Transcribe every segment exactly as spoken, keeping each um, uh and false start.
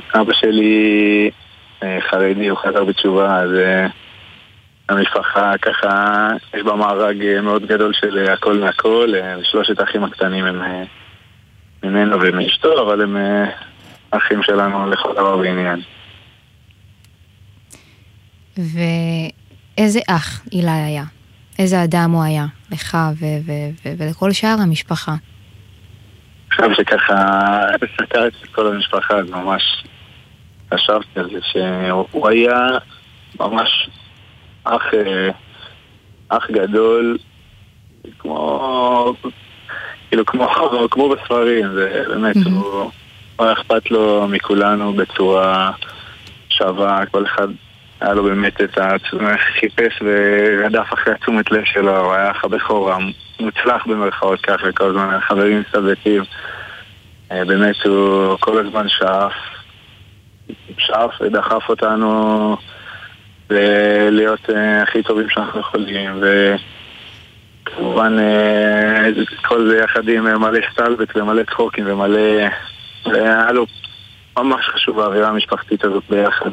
אבא שלי חרדי, הוא חזר בתשובה, אז המשפחה ככה, יש בה מארג מאוד גדול של הכל מהכל, שלושת האחים הקטנים הם ממנו ומאשתו, אבל הם אחים שלנו לכל דבר בעניין. ואיזה אח אילי היה? איזה אדם הוא היה לך ו- ו- ו- ולכל שאר המשפחה? עכשיו שככה סקרתי את כל המשפחה, אז ממש חשבתי על זה שהוא היה ממש אח, אח גדול, כמו, כאילו כמו, כמו בספרים, זה באמת, mm-hmm. הוא, הוא היה אכפת לו מכולנו בצורה שווה, כל אחד היה לו באמת את החיפש ורדף אחרי התשומת לב שלו, הוא היה אח הבכור, מוצלח במרכאות ככה, וכל הזמן חברים סבתים, באמת הוא כל הזמן שאף, שאף ודחף אותנו להיות הכי טובים שאנחנו יכולים, וכמובן כל זה יחד עם מלא סטלבט ומלא צחוקים ומלא, היה לו ממש חשוב האווירה המשפחתית הזאת ביחד,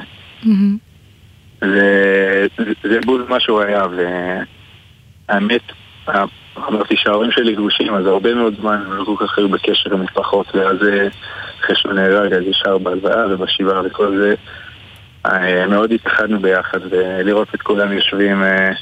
זה בול מה שהוא היה. והאמת, אמרתי שההורים שלי גרושים, אז הרבה מאוד זמן הם לא כל כך היו בקשר עם משפחות, ואז אחרי שהוא נהרג, אז ישר בהלוויה ובשבעה וכל זה, מאוד התאחדנו ביחד, ולראות את כולם יושבים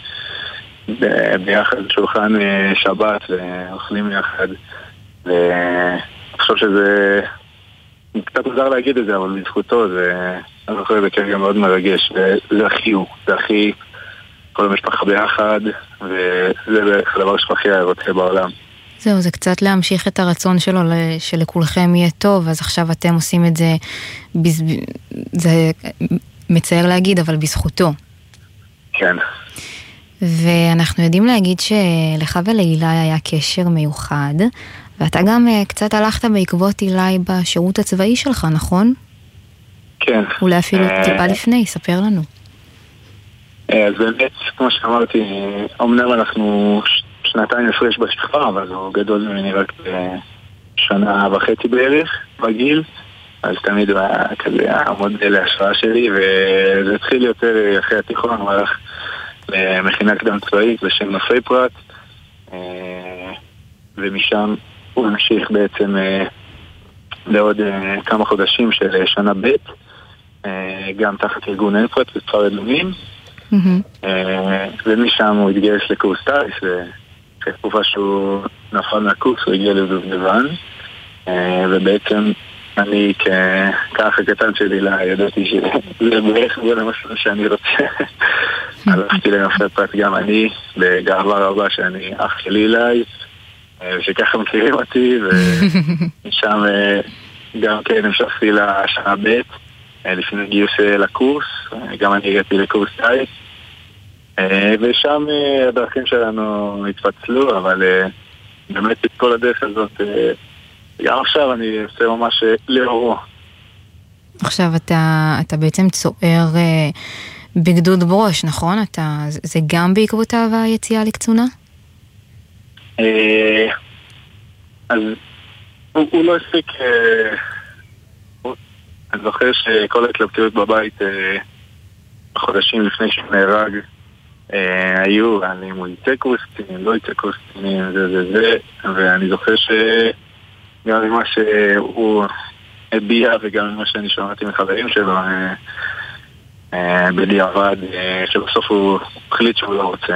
ביחד בשולחן שבת ואוכלים יחד, ואני חושב שזה קצת עוזר להגיד את זה, אבל בזכותו זה אני חושב שזה כרגע מאוד מרגש, וזה הכי הוא, זה הכי כל המשפחה ביחד, וזה הדבר שהכי רוצה בעולם. זהו, זה קצת להמשיך את הרצון שלו שלכולכם יהיה טוב, אז עכשיו אתם עושים את זה, זה מצער להגיד, אבל בזכותו. כן. ואנחנו יודעים להגיד שלך ולאילי היה קשר מיוחד, ואתה גם קצת הלכת בעקבות אילי בשירות הצבאי שלך, נכון? כן. אולי אפילו טיפה לפני, ספר לנו. אז באמת, כמו שאמרתי, אמנם אנחנו שנתיים הפרש בשכבה, אבל הוא גדול ממני רק בשנה וחצי בערך בגיל, אז תמיד הוא היה כזה המודל להשראה שלי, וזה התחיל יותר אחרי התיכון, הוא הלך למכינה קדם צבאית בשם נופי פרט, ומשם הוא המשיך בעצם לעוד כמה חודשים של שנה ב', גם תחת ארגון אלפרט בכפר אדומים, ומשם הוא התגייס לקורס טייס, ואחרי תקופה שהוא נפל מהקורס הוא הגיע לדובדבן, ובעצם אני כאח הקטן שלי לה ידעתי שזה בערך בו למשל שאני רוצה. הלכתי לנופי פרט גם אני בגאווה רבה שאני אח שלי אליי, ושככה מכירים אותי, ומשם גם כן המשכתי לשנה ב' לפני גיוס לקורס, גם אני הגעתי לקורס טייס, ושם הדרכים שלנו התפצלו, אבל באמת את כל הדרך הזאת, גם עכשיו אני עושה ממש לאורו. עכשיו אתה, אתה בעצם צוער בגדוד ברוש, נכון? אתה, זה גם בעקבותיו היציאה לקצונה? אז הוא, הוא לא הספיק, אני זוכר שכל ההתלבטויות בבית בחודשים לפני שהוא נהרג היו, אם הוא יצא קורסטים, לא יצא קורסטים, זה זה זה, ואני זוכר שגם ממה שהוא הביע וגם ממה שאני שמעתי מחברים שלו בדיעבד, שבסוף הוא החליט שהוא לא רוצה.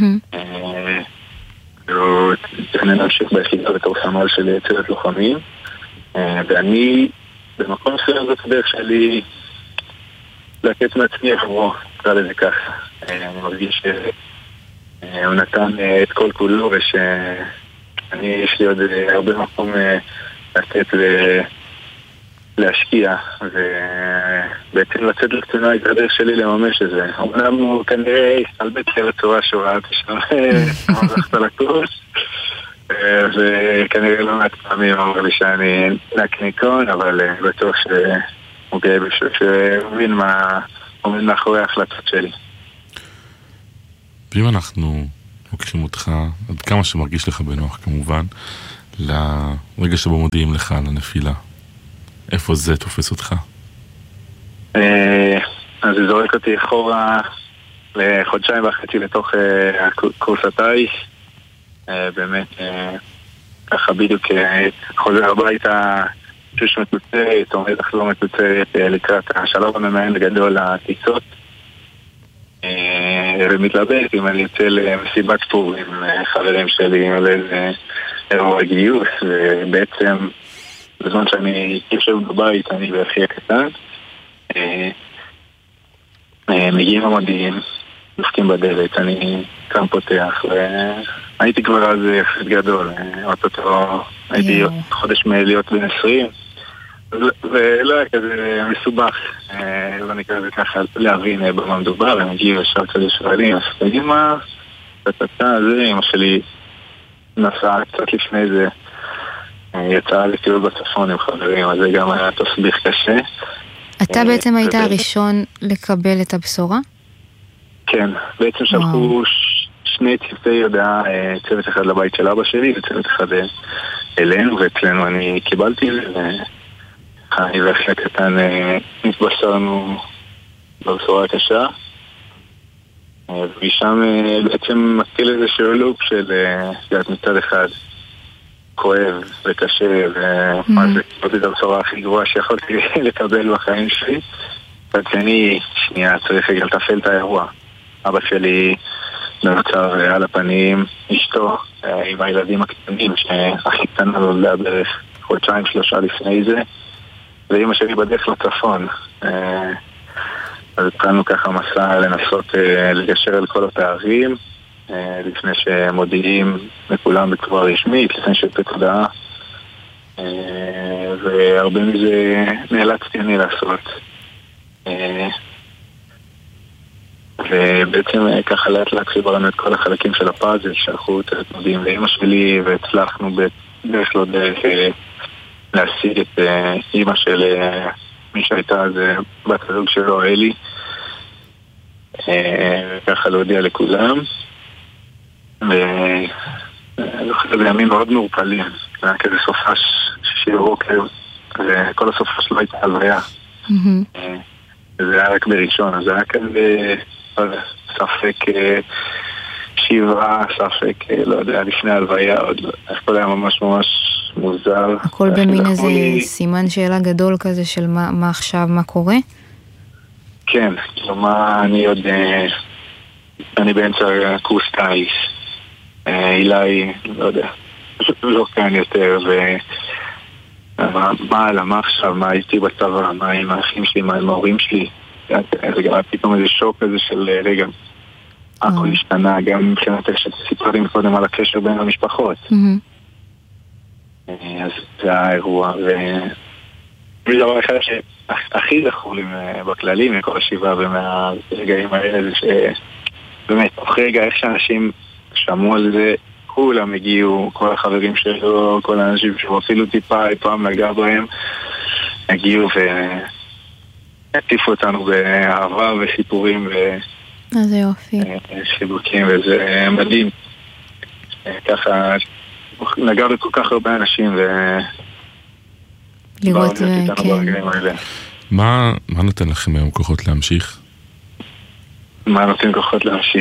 הוא תכנן להמשיך ביחידה בתור סמל של צוות לוחמים, ואני במקום מסוים זאת הדרך שלי לתת מעצמי עבורו, קרא לזה כך. אני מרגיש שהוא נתן את כל כולו, ושאני יש לי עוד הרבה מקום לתת להשקיע, ובעצם לצאת לקצונה את הדרך שלי לממש את זה. אמנם הוא כנראה הסתלבט בצורה שורה, שמרחת על הקורס, וכנראה לא מעט פעמים אמר לי שאני נקניקון, אבל בטוח שהוא גאה בשביל שמבין מה עומד מאחורי ההחלטות שלי. ואם אנחנו לוקחים אותך, עד כמה שמרגיש לך בנוח כמובן, לרגע שבו מודיעים לך על הנפילה, איפה זה תופס אותך? אז זה זורק אותי אחורה לחודשיים וחצי לתוך קורס הטייס. באמת, ככה בדיוק חוזר הביתה, שוש מתוצרת, עומד לחזור מתוצרת לקראת השלב הממהן לגדול הטיסות. ומתלבט אם אני יוצא למסיבת פור עם חברים שלי על איזה אירוע גיוס, ובעצם בזמן שאני יושב בבית, אני ואחי הקטן, מגיעים המודיעים, דופקים בדלת, אני קם פותח, והייתי כבר אז יחסית גדול, אותו הייתי חודש להיות בן עשרים, ולא היה כזה מסובך, לא נקרא זה ככה להבין במה מדובר, הם הגיעו ישר כזה שואלים, אז תגיד מה, תתתה הזה, אמא שלי נסעה קצת לפני זה, יצאה לטיול בצפון עם חברים, אז זה גם היה תסביך קשה. אתה בעצם היית הראשון לקבל את הבשורה? כן, בעצם שלחו שני צוותי ידעה, צוות אחד לבית של אבא שלי וצוות אחד אלינו, ואצלנו אני קיבלתי את זה, ואני ואחי הקטן נתבשרנו בבשורה הקשה, ומשם בעצם מתחיל איזשהו לופ של מצד אחד כואב וקשה, ומה זה קיבלתי את הבשורה הכי גרועה שיכולתי לקבל בחיים שלי. בצני, שנייה, צריך לתפעל את האירוע. אבא שלי במצב על הפנים, אשתו עם הילדים הקטנים, שהכי קטנה נולדה בערך חודשיים שלושה לפני זה, ואמא שלי בדרך לצפון. אז התחלנו ככה מסע לנסות לגשר על כל הפערים, לפני שמודיעים לכולם בצורה רשמית, לפני שתת הודעה, והרבה מזה נאלצתי אני לעשות. ובעצם ככה לאט לאט חיברנו את כל החלקים של הפאזל, שלחו את המודיעים לאמא שלי, והצלחנו בדרך לא דרך להשיג את אמא של מי שהייתה אז בת הזוג שלו, אלי, ככה להודיע לכולם. וזה ימים מאוד מעורפלים, זה היה כזה סופש שישי בבוקר, וכל הסופש לא הייתה הלוויה, זה היה רק בראשון, אז זה היה כזה ספק שבעה, ספק, לא יודע, לפני הלוויה, הכל היה ממש ממש מוזר. הכל במין איזה סימן שאלה גדול כזה של מה עכשיו, מה קורה? כן, כלומר אני עוד, אני באמצע קורס טייס, אילי, לא יודע, פשוט לא כאן יותר, ומה עלה, מה עכשיו, מה הייתי בצבא, מה עם האחים שלי, מה עם ההורים שלי, זה גם פתאום איזה שוק כזה של רגע, הכל השתנה, גם מבחינת איך שסיפרתי קודם על הקשר בין המשפחות. אז זה האירוע, ודבר אחד שהכי זכור לי בכללי, מכל השבעה ומהרגעים האלה, זה שבאמת, תוך רגע איך שאנשים שמעו על זה, כולם הגיעו, כל החברים שלו, כל האנשים שהוא אפילו טיפה, אי פעם נגע בהם, הגיעו והטיפו אותנו באהבה וסיפורים איזה יופי. וחיבוקים, וזה מדהים. ככה נגע בכל כך הרבה אנשים ו... לראות, כן. מה נותן לכם היום כוחות להמשיך? מה נותן כוחות להמשיך?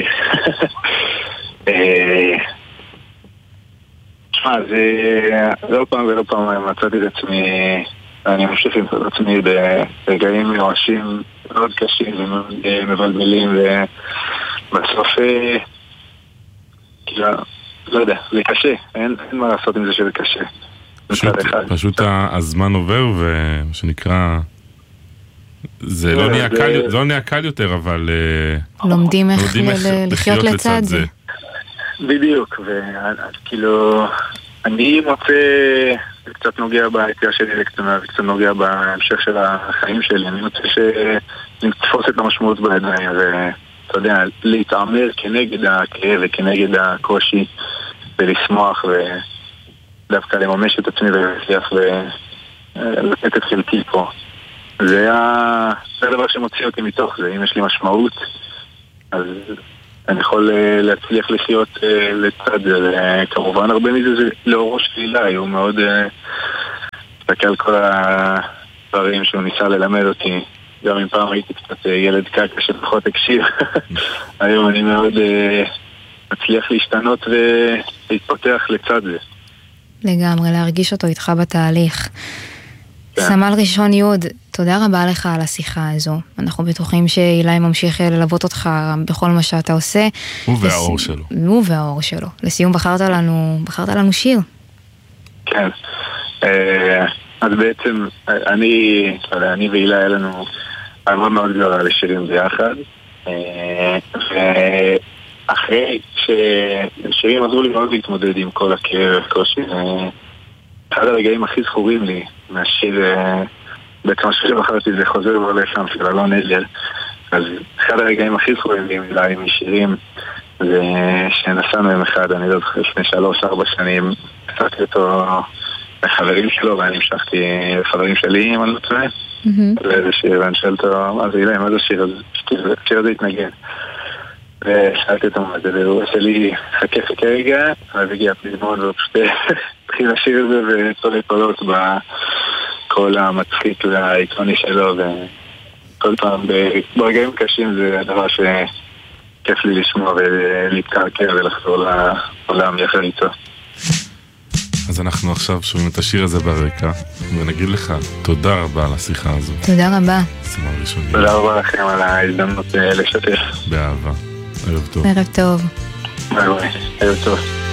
תשמע, זה לא פעם ולא פעם מצאתי את עצמי, אני ממשיך למצוא את עצמי ברגעים מיואשים מאוד קשים ומבלבלים, ובסוף כאילו, לא יודע, זה קשה, אין מה לעשות עם זה שזה קשה. פשוט הזמן עובר, ומה שנקרא, זה לא נהיה קל יותר, אבל לומדים איך לחיות לצד זה. בדיוק, וכאילו אני מוצא, זה קצת נוגע בהיתיה שלי לקטנה, זה קצת נוגע בהמשך של החיים שלי, אני מוצא שנתפוס את המשמעות בידיים, ואתה יודע, להתעמר כנגד הכאב וכנגד הקושי, ולשמוח ודווקא לממש את עצמי ולהצליח ולתת את חלקי פה. זה הדבר שמוציא אותי מתוך זה, אם יש לי משמעות, אז אני יכול להצליח לחיות לצד זה, כמובן הרבה מזה זה לאורו של אילי, הוא מאוד מסתכל על כל הדברים שהוא ניסה ללמד אותי, גם אם פעם הייתי קצת ילד קקה שפחות הקשיב, היום אני מאוד מצליח להשתנות ולהתפתח לצד זה. לגמרי, להרגיש אותו איתך בתהליך. סמל ראשון יוד, תודה רבה לך על השיחה הזו. אנחנו בטוחים שאילי ממשיך ללוות אותך בכל מה שאתה עושה. הוא והאור שלו. הוא והאור שלו. לסיום, בחרת לנו, בחרת לנו שיר. כן. אז בעצם, אני, אני ואילי היה לנו אהבה מאוד גדולה לשירים ביחד. ואחרי ששירים עזרו לי מאוד להתמודד עם כל הכאב, קושי, אחד הרגעים הכי זכורים לי מהשיר, בעצם השיר שבחרתי זה חוזר ועולה שם של אלון אדלר. אז אחד הרגעים הכי זכורים לי אולי משירים זה שנסענו עם אחד, אני לא זוכר, לפני שלוש ארבע שנים קצתי אותו לחברים שלו ואני המשכתי לחברים שלי אם אני לא טועה לאיזה שיר ואני שואל אותו מה זה אילם, מה זה השיר הזה? השיר הזה התנגן ושאלתי אותו מה זה, והוא עושה לי חכה חכה רגע, אז הגיע פזמון ופשוט התחיל לשיר הזה וצולי קולות בקול המצחיק והאיקוני שלו, וכל פעם ברגעים קשים זה הדבר שכיף לי לשמוע ולהתקרקר ולחזור לעולם יחד איתו. אז אנחנו עכשיו שומעים את השיר הזה ברקע ונגיד לך תודה רבה על השיחה הזו. תודה רבה. תודה רבה לכם על ההזדמנות לשתף. באהבה. ערב טוב. ערב טוב. ביי ביי. ערב טוב.